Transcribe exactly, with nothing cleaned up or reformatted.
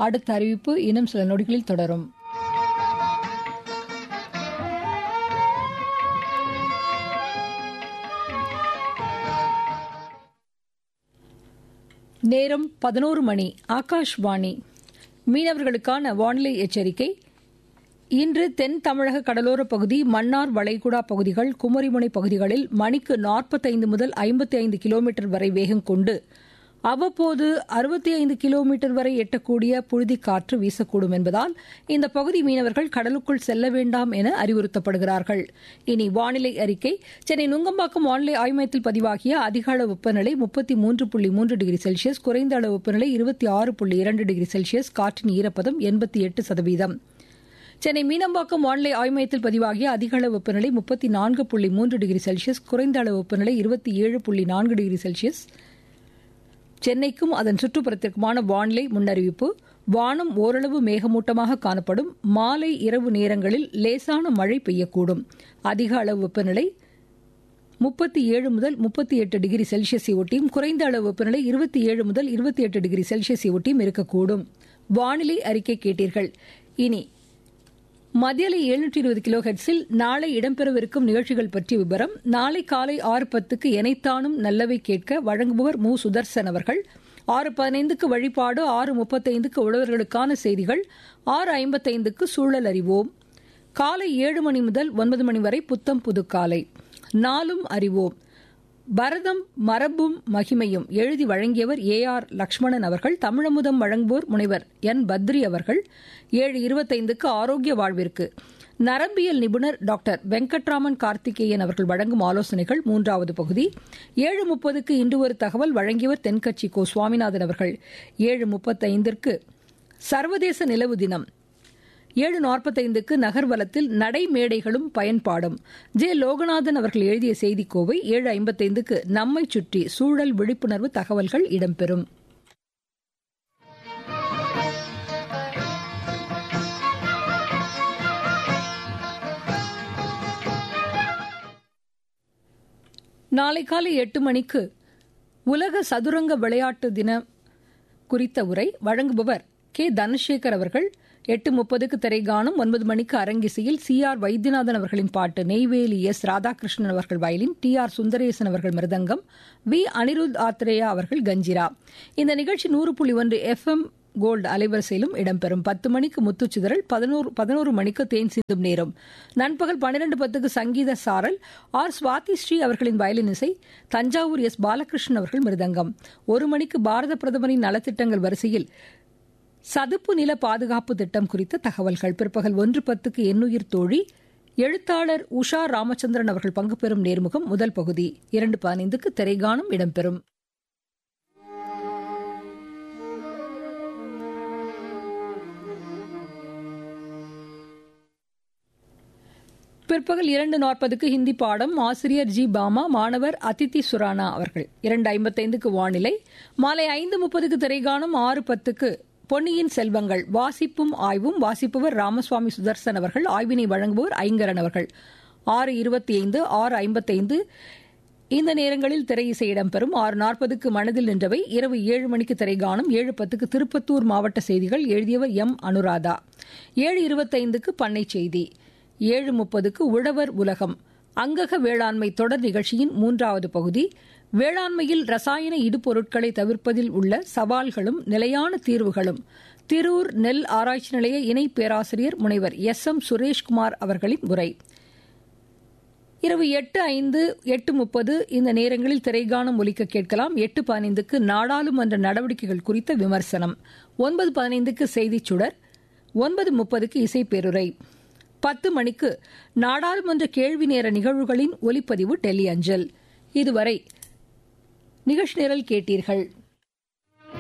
அடுத்த அறிவிப்பு இன்னும் சில நொடிகளில் தொடரும். நேரம் பதினோரு மணி. ஆகாஷ்வாணி. மீனவர்களுக்கான வானிலை எச்சரிக்கை. இன்று தென் தமிழக கடலோர பகுதி, மன்னார் வளைகுடா பகுதிகள், குமரிமுனை பகுதிகளில் மணிக்கு நாற்பத்தைந்து முதல் ஐம்பத்தி ஐந்து கிலோமீட்டர் வரை வேகம் கொண்டு அவ்வப்போது அறுபத்தி ஐந்து கிலோமீட்டர் வரை எட்டக்கூடிய புழுதிக் காற்று வீசக்கூடும் என்பதால் இந்த பகுதி மீனவர்கள் கடலுக்குள் செல்ல வேண்டாம் என அறிவுறுத்தப்படுகிறார்கள். இனி வானிலை அறிக்கை. சென்னை நுங்கம்பாக்கம் வானிலை ஆய்வு மையத்தில் பதிவாகிய அதிக அளவு வெப்பநிலை முப்பத்தி மூன்று புள்ளி மூன்று டிகிரி செல்சியஸ், குறைந்த அளவு வெப்பநிலை இருபத்தி ஆறு புள்ளி இரண்டு டிகிரி செல்சியஸ், காற்றின் ஈரப்பதம் எண்பத்தி எட்டு சதவீதம். சென்னை மீனம்பாக்கம் வானிலை ஆய்வு மையத்தில் பதிவாகிய அதிக அளவு வெப்பநிலை முப்பத்தி நான்கு புள்ளி மூன்று டிகிரி செல்சியஸ், குறைந்த அளவு வெப்பநிலை இருபத்தி ஏழு புள்ளி நான்கு டிகிரி செல்சியஸ். சென்னைக்கும் அதன் சுற்றுப்புறத்திற்குமான வானிலை முன்னறிவிப்பு. வானம் ஓரளவு மேகமூட்டமாக காணப்படும். மாலை இரவு நேரங்களில் லேசான மழை பெய்யக்கூடும். அதிக அளவு வெப்பநிலை முப்பத்தி ஏழு முதல் முப்பத்தி எட்டு டிகிரி செல்சியஸை ஒட்டியும், குறைந்த அளவு வெப்பநிலை இருபத்தி ஏழு முதல் இருபத்தி எட்டு டிகிரி செல்சியஸை ஒட்டியும் இருக்கக்கூடும். வானிலை அறிக்கை கேட்டீர்கள். இனி மத்தியலை எழுநூற்றி இருபது கிலோ ஹெர்ட்ஸில் நாளை இடம்பெறவிருக்கும் நிகழ்ச்சிகள் பற்றிய விவரம். நாளை காலை ஆறு பத்துக்கு எனைத்தானும் நல்லவை கேட்க வழங்குபவர் மு சுதர்சன் அவர்கள். ஆறு பதினைந்துக்கு வழிபாடு, ஆறு முப்பத்தைந்துக்கு உழவர்களுக்கான செய்திகள், ஆறு ஐம்பத்தைந்துக்கு சூழல் அறிவோம். காலை ஏழு மணி முதல் ஒன்பது மணி வரை புத்தம் புது காலை. நாளும் அறிவோம். பரதம் மரபும் மகிமையும் எழுதி வழங்கியவர் ஏ ஆர் லட்சுமணன் அவர்கள். தமிழமுதம் வழங்குவோர் முனைவர் என் பத்ரி அவர்கள். ஏழு இருபத்தைந்துக்கு ஆரோக்கிய வாழ்விற்கு நரம்பியல் நிபுணர் டாக்டர் வெங்கட்ராமன் கார்த்திகேயன் அவர்கள் வழங்கும் ஆலோசனைகள் மூன்றாவது பகுதி. ஏழு முப்பதுக்கு இன்று ஒரு தகவல் வழங்கியவர் தென்கட்சி கோ சுவாமிநாதன் அவர்கள். ஏழு முப்பத்தைந்திற்கு சர்வதேச நிலவு தினம். ஏழு நாற்பத்தைந்துக்கு நகர்வலத்தில் நடைமேடைகளும் பயன்பாடும் ஜே லோகநாதன் அவர்கள் எழுதிய செய்திக்கோவை. ஏழு ஐம்பத்தைந்துக்கு நம்மை சுற்றி சூழல் விழிப்புணர்வு தகவல்கள் இடம்பெறும். நாளை காலை எட்டு மணிக்கு உலக சதுரங்க விளையாட்டு தினம் குறித்த உரை வழங்குபவர் கே தனசேகர் அவர்கள். எட்டு முப்பதுக்கு திரைகானம். ஒன்பது மணிக்கு அரங்கிசையில் சி ஆர் வைத்தியநாதன் அவர்களின் பாட்டு, நெய்வேலி எஸ் ராதாகிருஷ்ணன் அவர்கள் வயலின், டி ஆர் சுந்தரேசன் அவர்கள் மிருதங்கம், வி அனிருத் ஆத்ரேயா அவர்கள் கஞ்சிரா. இந்த நிகழ்ச்சி நூறு புள்ளி ஒன்று எஃப் எம் கோல்டு அலைவரிசையிலும் இடம்பெறும். பத்து மணிக்கு முத்துச்சிதறல், பதினோரு பதினோரு மணிக்கு தேன் சிந்தும் நேரம். நண்பகல் பன்னிரண்டு பத்துக்கு சங்கீத சாரல், ஆர் சுவாதி ஸ்ரீ அவர்களின் வயலின் இசை, தஞ்சாவூர் எஸ் பாலகிருஷ்ணன் அவர்கள் மிருதங்கம். ஒரு மணிக்கு பாரத பிரதமரின் நலத்திட்டங்கள் வரிசையில் சதுப்பு நில பாதுகாப்பு திட்டம் குறித்த தகவல்கள். பிற்பகல் ஒன்று பத்துக்கு எண்ணுயிர் தோழி, எழுத்தாளர் உஷா ராமச்சந்திரன் அவர்கள் பங்கு பெறும் நேர்முகம் முதல் பகுதி. இரண்டு பதினைந்துக்கு திரைகானம் இடம்பெறும். பிற்பகல் இரண்டு நாற்பதுக்கு ஹிந்தி பாடம். ஆசிரியர் ஜி பாமா, மாணவர் அதித்தி சுரானா அவர்கள். இரண்டு ஐம்பத்தைந்துக்கு வானிலை. மாலை ஐந்து முப்பதுக்கு திரைகானம். ஆறு பத்துக்கு பொன்னியின் செல்வங்கள் வாசிப்பும் ஆய்வும். வாசிப்பவர் ராமசுவாமி சுதர்சன் அவர்கள். ஆய்வினை வழங்குபவர் ஐங்கரன் அவர்கள். ஆறு இருபத்தி ஐந்து ஆறு ஐம்பத்தைந்து இந்த நேரங்களில் திரை இசை இடம்பெறும். ஆறு நாற்பதுக்கு மனதில் நின்றவை. இரவு ஏழு மணிக்கு திரைகானம். ஏழு பத்துக்கு திருப்பத்தூர் மாவட்ட செய்திகள், எழுதியவர் எம் அனுராதா. ஏழு இருபத்தைந்துக்கு பண்ணை செய்தி. ஏழு முப்பதுக்கு உழவர் உலகம், அங்கக வேளாண்மை தொடர் நிகழ்ச்சியின் மூன்றாவது பகுதி. வேளாண்மையில் ரசாயன இடுபொருட்களை தவிர்ப்பதில் உள்ள சவால்களும் நிலையான தீர்வுகளும் திரூர் நெல் ஆராய்ச்சி நிலைய இணை பேராசிரியர் முனைவர் எஸ் எம் சுரேஷ்குமார் அவர்களின் உரை. இரவு எட்டு ஐந்து எட்டு முப்பது இந்த நேரங்களில் திரைகானம் ஒலிக்க கேட்கலாம். எட்டு பதினைந்துக்கு நாடாளுமன்ற நடவடிக்கைகள் குறித்த விமர்சனம். ஒன்பது பதினைந்துக்கு செய்திச் சுடர். ஒன்பது முப்பதுக்கு இசைப்பேருரை. பத்து மணிக்கு நாடாளுமன்ற கேள்வி நேர நிகழ்வுகளின் ஒலிப்பதிவு டெல்லி அஞ்சல். இதுவரை நிகழ்ச்சி நிரல் கேட்டீர்கள்.